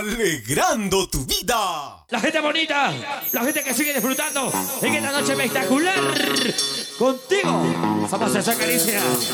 alegrando tu vida. La gente bonita, la gente que sigue disfrutando en esta noche espectacular. Contigo, somos esa caricia.